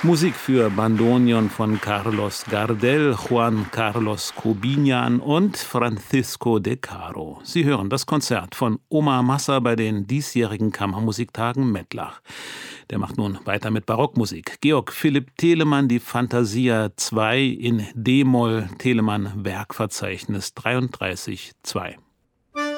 Musik für Bandoneon von Carlos Gardel, Juan Carlos Cobiñan und Francisco de Caro. Sie hören das Konzert von Omar Massa bei den diesjährigen Kammermusiktagen Mettlach. Der macht nun weiter mit Barockmusik. Georg Philipp Telemann, die Fantasia 2 in D-Moll, Telemann Werkverzeichnis 33.2.